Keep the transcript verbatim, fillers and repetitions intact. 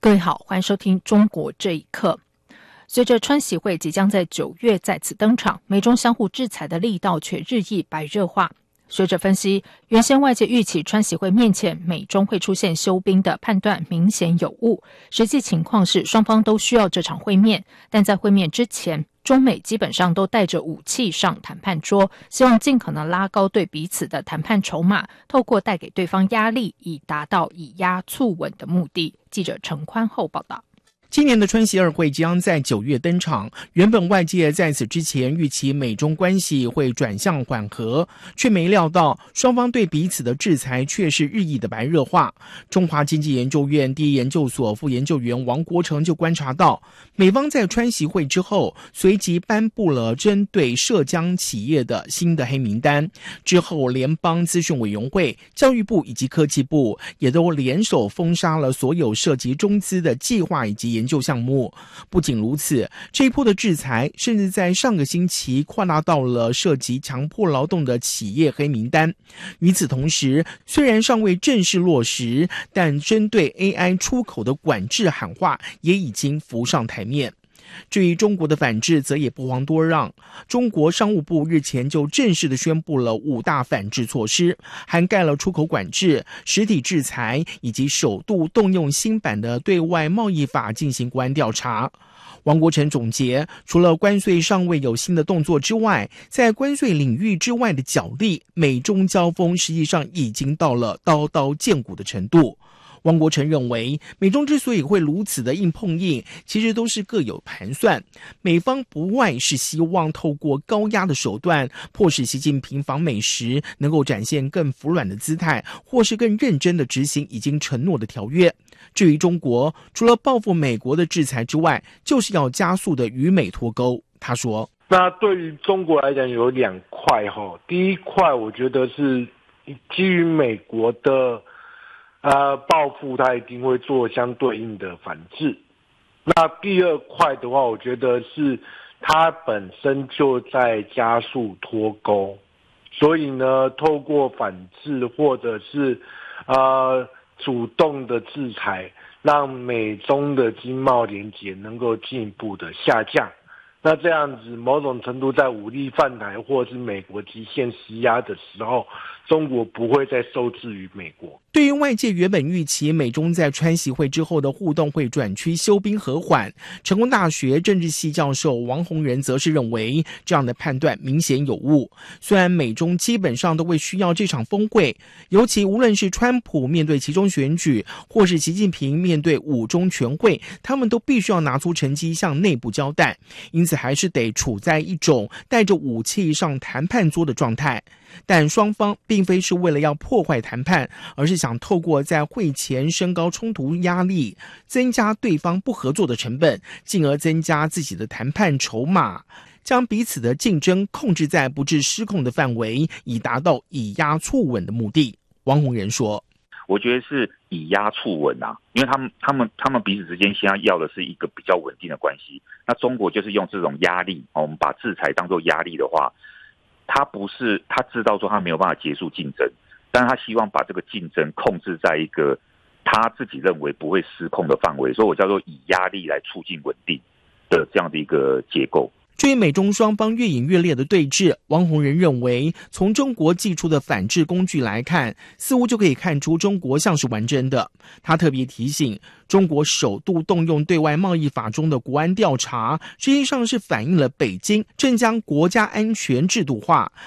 各位好，欢迎收听中国这一刻。随着川习会即将在九月再次登场，美中相互制裁的力道却日益白热化。学者分析，原先外界预期川习会面前美中会出现休兵的判断明显有误，实际情况是双方都需要这场会面，但在会面之前，中美基本上都带着武器上谈判桌，希望尽可能拉高对彼此的谈判筹码，透过带给对方压力，以达到以压促稳的目的。记者陈宽厚报道。 今年的川习二会将在九月登场，原本外界在此之前预期美中关系会转向缓和，却没料到双方对彼此的制裁却是日益的白热化。中华经济研究院第一研究所副研究员王国成就观察到，美方在川习会之后随即颁布了针对涉疆企业的新的黑名单，之后联邦资讯委员会、教育部以及科技部也都联手封杀了所有涉及中资的计划以及研究项目。不仅如此，这一波的制裁甚至在上个星期扩大到了涉及强迫劳动的企业黑名单。与此同时，虽然尚未正式落实，但针对 A I 出口的管制喊话也已经浮上台面。至于中国的反制则也不遑多让，中国商务部日前就正式的宣布了五大反制措施，涵盖了出口管制、实体制裁以及首度动用新版的对外贸易法进行国安调查。王国成总结，除了关税尚未有新的动作之外，在关税领域之外的角力，美中交锋实际上已经到了刀刀见骨的程度。王国成认为，美中之所以会如此的硬碰硬，其实都是各有盘算。美方不外是希望透过高压的手段，迫使习近平访美时能够展现更服软的姿态，或是更认真的执行已经承诺的条约。至于中国，除了报复美国的制裁之外，就是要加速的与美脱钩。他说， 那对于中国来讲有两块，第一块我觉得是基于美国的呃，报复他一定会做相对应的反制。那第二块的话，我觉得是他本身就在加速脱钩，所以呢，透过反制或者是呃主动的制裁，让美中的经贸连结能够进一步的下降。那这样子某种程度在武力犯台或是美国极限施压的时候，中国不会再受制于美国。 对于外界原本预期美中在川习会之后的互动会转趋休兵和缓，成功大学政治系教授王洪仁则是认为这样的判断明显有误。虽然美中基本上都会需要这场峰会，尤其无论是川普面对期中选举，或是习近平面对五中全会，他们都必须要拿出成绩向内部交代，因此还是得处在一种带着武器上谈判桌的状态。但双方并非是为了要破坏谈判，而是想透过在会前升高冲突压力，增加对方不合作的成本，进而增加自己的谈判筹码，将彼此的竞争控制在不致失控的范围，以达到以压促稳的目的。王洪仁说， 我觉得是以压促稳啊，因为他们他们他们彼此之间现在要的是一个比较稳定的关系。那中国就是用这种压力，我们把制裁当作压力的话，他不是他知道说他没有办法结束竞争，但是他希望把这个竞争控制在一个他自己认为不会失控的范围，所以我叫做以压力来促进稳定的这样的一个结构。 至于美中双方越演越烈的对峙，王洪仁认为，从中国祭出的反制工具来看，似乎就可以看出中国像是玩真的。他特别提醒，中国首度动用对外贸易法中的国安调查，实际上是反映了北京正将国家安全制度化，